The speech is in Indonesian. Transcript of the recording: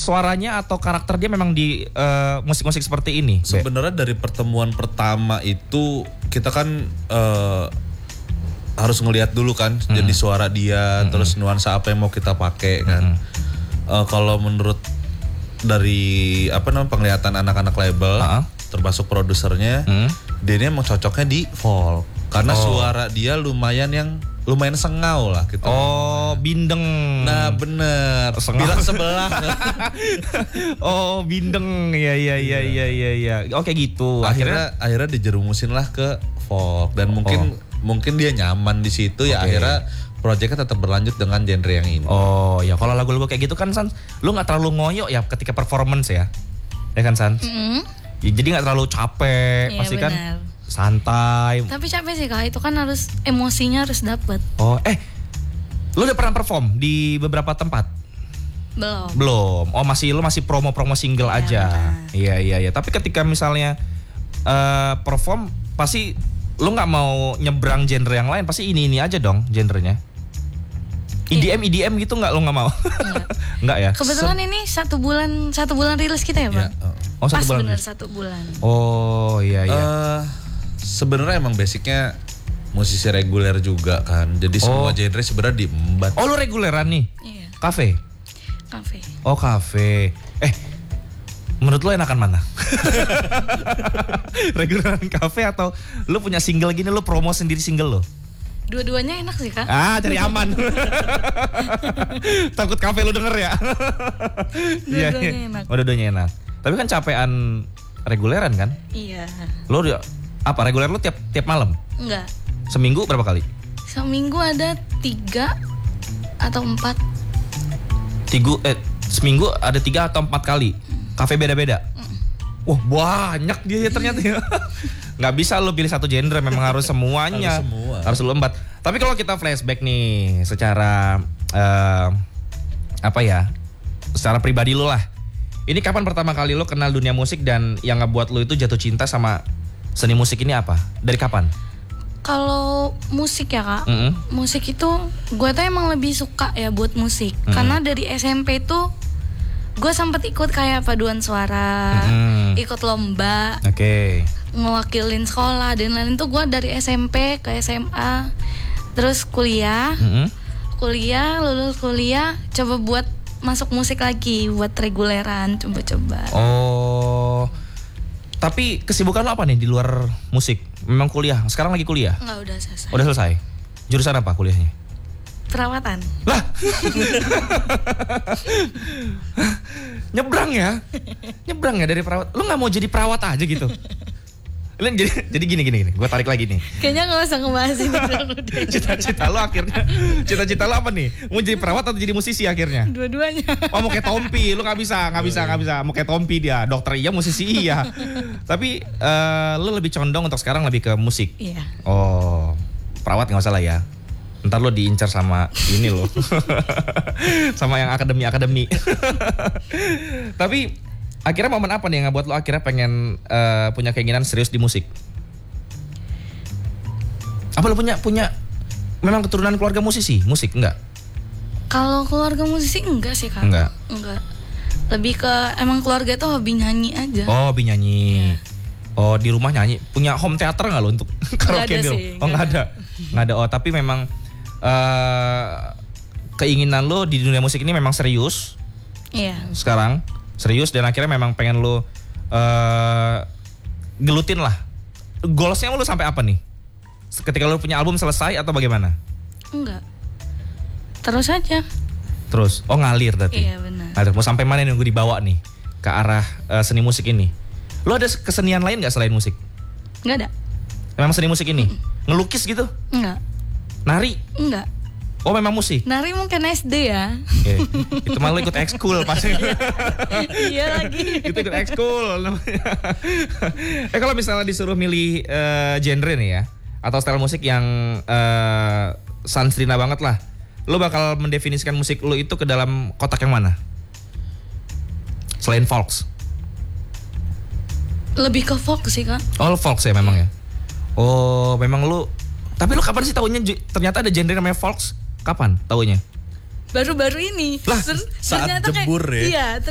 suaranya atau karakter dia memang di musik-musik seperti ini? Sebenarnya dari pertemuan pertama itu kita kan harus ngelihat dulu kan jadi suara dia, terus nuansa apa yang mau kita pakai kan. Kalau menurut dari penglihatan anak-anak label, termasuk produsernya, dia ini emang cocoknya di folk karena suara dia lumayan sengau lah gitu. Oh, bindeng. Nah, bener. Bilang sebelah. Oh, bindeng. Iya. Oke gitu. Akhirnya dijerumusin lah ke folk dan mungkin dia nyaman di situ ya akhirnya proyeknya tetap berlanjut dengan genre yang ini. Oh, ya kalau lagu-lagu kayak gitu kan San, lu enggak terlalu ngoyo ya ketika performance ya. Ya kan San? Ya, jadi enggak terlalu capek, pasti kan santai. Tapi capek sih Kak, itu kan harus emosinya harus dapet. Oh, lu udah pernah perform di beberapa tempat? Belum. Oh, lu masih promo single aja. Iya. Tapi ketika misalnya perform pasti lu nggak mau nyebrang genre yang lain, pasti ini aja dong genrenya. EDM gitu nggak, lu nggak mau? Nggak ya? Kebetulan ini satu bulan rilis kita ya Bang? Oh, pas 1 bulan. Bener 1 bulan. Oh iya. Sebenarnya emang basicnya musisi reguler juga kan, jadi semua genre sebenarnya diembat. Oh, lu reguleran nih? Iya. Kafe. Oh, kafe. Menurut lo enakan mana? Reguleran kafe atau lu punya single gini, lu promo sendiri single lo? Dua-duanya enak sih Kak. Cari aman. Takut kafe lu denger ya. Dua-duanya enak. Oh, dua-duanya enak. Tapi kan capean reguleran kan? Iya. Lo apa reguler lu tiap malam? Enggak. Seminggu berapa kali? Seminggu ada 3 atau 4. Seminggu ada 3 atau 4 kali. Kafe beda-beda. Wah, banyak dia ya ternyata ya. Nggak bisa lu pilih satu genre, memang harus semuanya. Harus lu embat. Tapi kalau kita flashback nih secara secara pribadi lu lah. Ini kapan pertama kali lu kenal dunia musik dan yang ngebuat lu itu jatuh cinta sama seni musik ini apa? Dari kapan? Kalau musik ya Kak, musik itu gue tuh emang lebih suka ya buat musik. Karena dari SMP tuh gue sempet ikut kayak paduan suara, ikut lomba, ngewakilin sekolah dan lain-lain tuh gue dari SMP ke SMA, terus kuliah, lulus kuliah, coba buat masuk musik lagi, buat reguleran, coba-coba. Oh, tapi kesibukan lo apa nih di luar musik? Memang kuliah, sekarang lagi kuliah? Enggak, udah selesai. Udah selesai? Jurusan apa kuliahnya? Perawatan. Lah. Nyebrang ya dari perawat. Lu nggak mau jadi perawat aja gitu? Jadi gini, gue tarik lagi nih. Kayaknya nggak usah ngebahas ini. Cita-cita lo apa nih? Mau jadi perawat atau jadi musisi akhirnya? Dua-duanya. Oh, mau kayak Tompi, lu nggak bisa. Mau kayak Tompi dia, dokter iya, musisi iya. Tapi lu lebih condong untuk sekarang lebih ke musik. Iya. Oh, perawat nggak usah lah ya. Ntar lo diincar sama ini lo. Sama yang akademi. Tapi akhirnya momen apa nih yang ngebuat lo akhirnya pengen punya keinginan serius di musik? Apa lo punya memang keturunan keluarga musisi? Musik enggak? Kalau keluarga musisi enggak sih Kak. Enggak. Lebih ke emang keluarga itu hobi nyanyi aja. Oh, hobi nyanyi. Oh, di rumah nyanyi. Punya home theater nggak lo untuk karaoke di rumah? Oh, nggak ada. Oh, tapi memang keinginan lo di dunia musik ini memang serius. Iya. Sekarang serius dan akhirnya memang pengen lo gelutin lah. Goalsnya lo sampai apa nih? Ketika lo punya album selesai atau bagaimana? Enggak. Terus aja. Terus? Oh, ngalir berarti. Iya, benar. Ngalir. Mau sampai mana yang gue dibawa nih ke arah seni musik ini? Lo ada kesenian lain nggak selain musik? Nggak ada. Memang seni musik ini? Ngelukis gitu? Enggak. Nari? Enggak. Oh, memang musik? Nari mungkin SD ya. Itu malah ikut ekskul pasti. Iya lagi. Itu ikut ekskul. Kalau misalnya disuruh milih genre nih ya, atau style musik yang Sansrina banget lah, lo bakal mendefinisikan musik lo itu ke dalam kotak yang mana? Selain folks? Lebih ke folk sih Kak. Oh, lo folks ya memang ya. Oh, memang lo. Tapi lo kapan sih taunya ternyata ada genre namanya folks? Kapan taunya? Baru-baru ini. Lah, saat jebur ya. Iya,